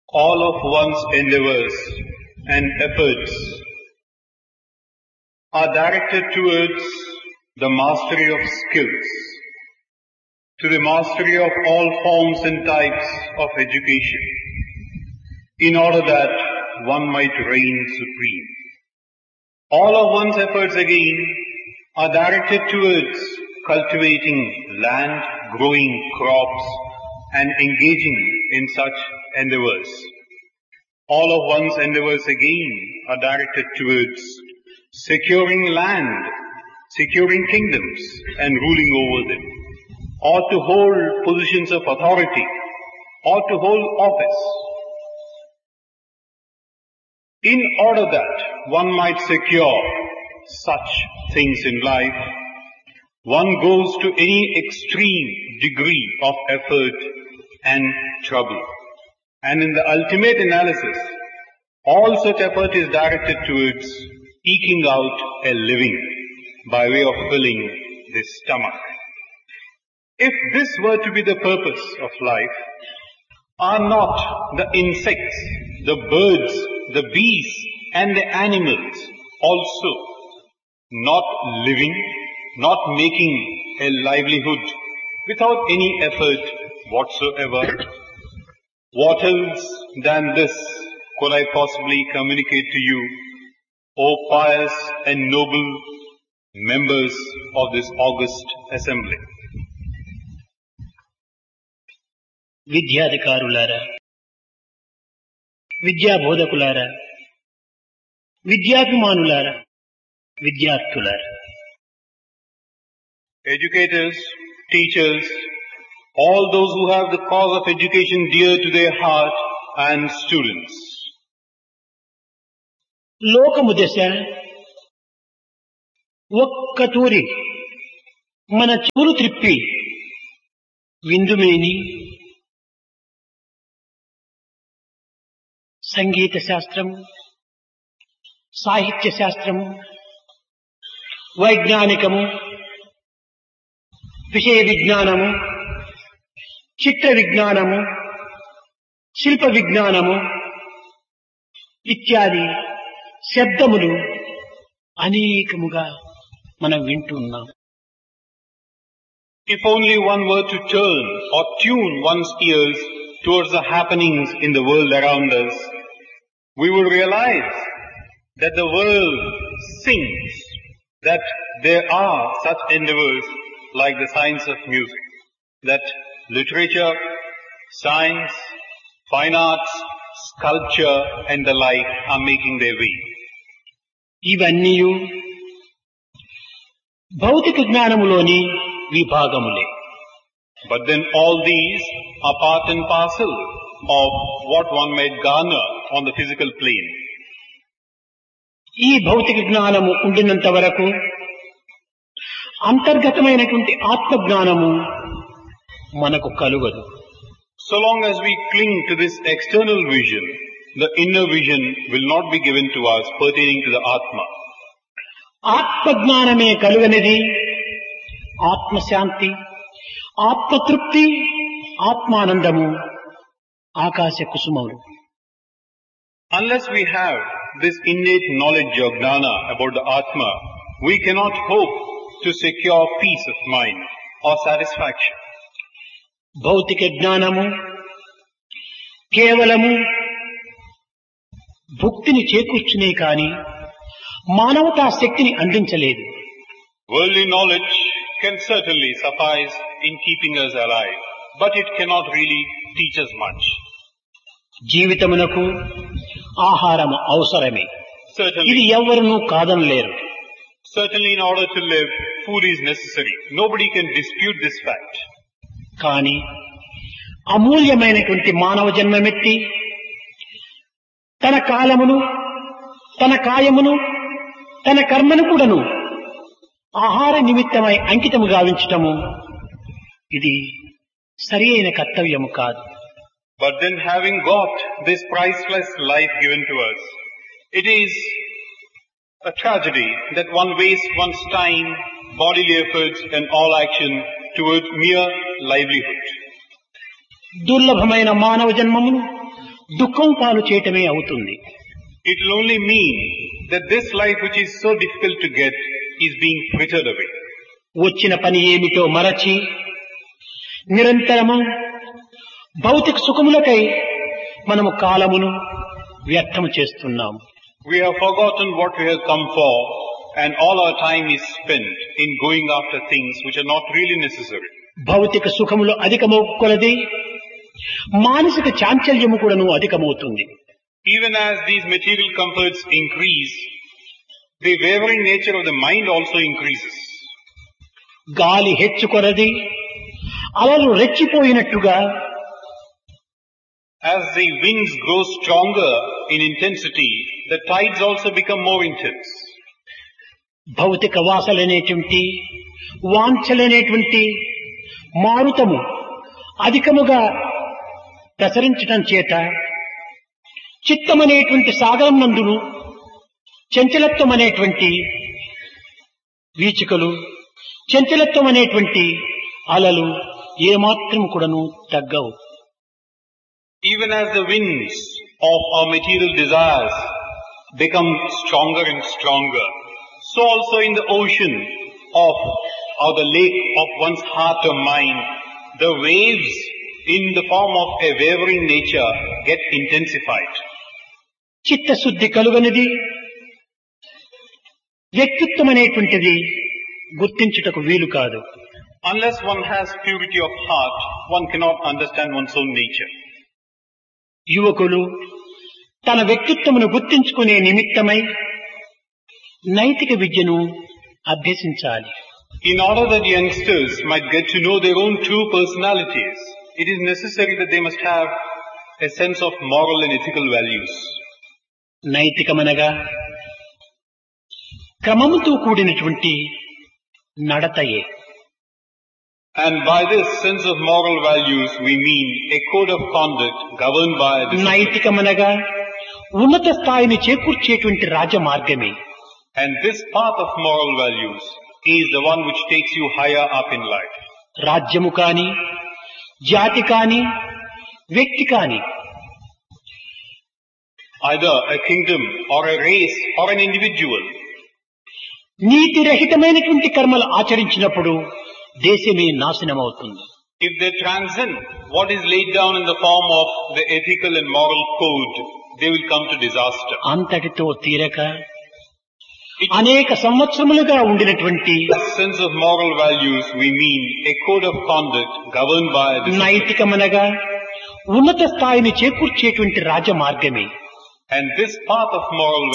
All of one's endeavors and efforts are directed towards the mastery of skills, to the mastery of all forms and types of education, in order that one might reign supreme. All of one's efforts again are directed towards cultivating land, growing crops, and engaging in such endeavors. All of one's endeavors again are directed towards securing land, securing kingdoms, and ruling over them, or to hold positions of authority, or to hold office. In order that one might secure such things in life, one goes to any extreme degree of effort and trouble. And in the ultimate analysis, all such effort is directed towards eking out a living by way of filling the stomach. If this were to be the purpose of life, are not the insects, the birds, the beasts, and the animals also not living, not making a livelihood without any effort whatsoever? What else than this could I possibly communicate to you, O pious and noble members of this august assembly? విద్యాధికారులారా, విద్యా బోధకులారా, విద్యాభిమానులారా, విద్యార్థులారా, educators, teachers, all those who have the cause of education dear to their heart, and students. లోకము దశ ఒక్క తూరి మన చెవులు త్రిప్పి విందుమేని సంగీత శాస్త్రము, సాహిత్య శాస్త్రము, వైజ్ఞానికము, విషయ విజ్ఞానము, చిత్ర విజ్ఞానము, శిల్ప విజ్ఞానము ఇత్యాది శబ్దములు అనేకముగా మనం వింటున్నాం. If only one were to turn or tune one's ears towards the happenings in the world around us, we would realize that the world sings, that there are such endeavors like the science of music, that literature, science, fine arts, sculpture and the like are making their way. ఇవన్నీ భౌతిక జ్ఞానములోని విభాగములే. But then all these are part and parcel of what one might garner on the physical plane. ఈ భౌతిక జ్ఞానము ఉండినంత వరకు అంతర్గతమైనటువంటి ఆత్మ జ్ఞానము మనకు కలుగదు. So long as we cling to this external vision, the inner vision will not be given to us pertaining to the Atma. ఆత్మ జ్ఞానమే కలుగనిది ఆత్మశాంతి, ఆత్మతృప్తి, ఆత్మానందము ఆకాశ కుసుమములు. Unless we have this innate knowledge or gnana about the Atma, we cannot hope to secure peace of mind or satisfaction. భౌతిక జ్ఞానము కేవలము భుక్తిని చేకూర్చునే కాని మానవతా శక్తిని అందించలేదు. Worldly knowledge can certainly suffice in keeping us alive, but it cannot really teach us much. జీవితమునకు ఆహారము అవసరమే. Certainly, ఇది ఎవరునూ కాదనలేరు. certainly in order to live, food is necessary. Nobody can dispute this fact. కానీ అమూల్యమైనటువంటి మానవ జన్మమెత్తి తన కాలమును, తన కాయమును, తన కర్మను కూడాను ఆహార నిమిత్తమై అంకితము గావించటము ఇది సరి అయిన కర్తవ్యము కాదు. But then having got this priceless life given to us, it is a tragedy that one wastes one's time, bodily efforts and all action towards mere livelihood. దుర్లభమైన మానవ జన్మమును దుఃఖం పాలు చేయటమే అవుతుంది. It will only mean that this life which is so difficult to get is being frittered away. వచ్చిన పని ఏమిటో మరచి నిరంతరము భౌతిక సుఖములకై మనము కాలమును వ్యర్థము చేస్తున్నాము. We have forgotten what we have come for, and all our time is spent in going after things which are not really necessary. భౌతిక సుఖములు అధికమవు కొలది మానసిక చాంచల్యము కూడాను అధికమవుతుంది. Even as these material comforts increase, the wavering nature of the mind also increases. గాలి హెచ్చు కొలది అలలు రెచ్చిపోయినట్టుగా As the winds grow stronger in intensity, the tides also become more intense. భౌతిక వాసలనేటువంటి వాంఛలనేటువంటి మారుతము అధికముగా ప్రసరించటం చేత చిత్తమనేటువంటి సాగరం నందును చంచలత్వం అనేటువంటి వీచికలు, చంచలత్వం అనేటువంటి అలలు ఏమాత్రం కూడాను తగ్గవు. Even as the winds of our material desires become stronger and stronger, so also in the ocean or the lake of one's heart or mind, the waves in the form of a wavering nature get intensified. చిత్తశుద్ధి కలుగనిది వ్యక్తిత్వం అనేటువంటిది గుర్తించుటకు వీలు కాదు. Unless one has purity of heart, one cannot understand one's own nature. యువకులు తన వ్యక్తిత్వమును గుర్తించుకునే నిమిత్తమై నైతిక విద్యను అభ్యసించాలి. In order that youngsters might get to know their own true personalities, it is necessary that they must have a sense of moral and ethical values. నైతికమనగా క్రమముతో కూడినటువంటి నడతయే. And by this sense of moral values, we mean a code of conduct governed by discipline. నైతికమనగా ఉన్నత స్థాయిని చేకూర్చేటువంటి రాజమార్గమే. And this path of moral values is the one which takes you higher up in life. రాజ్యము కాని, జాతి కాని, వ్యక్తి కాని Either a kingdom or a race or an individual, నీతి రహితమైనటువంటి కర్మలు ఆచరించినప్పుడు దేశమే నాశనమవుతుంది. if they transcend what is laid down in the form of the ethical and moral code, they will come to disaster. అంతటితో తీరక అనేక సంవత్సరములుగా ఉండినటువంటి Sense of moral values, we mean a code of conduct governed by discipline. నైతికమనగా ఉన్నత స్థాయిని చేకూర్చేటువంటి రాజమార్గమే. And this path of moral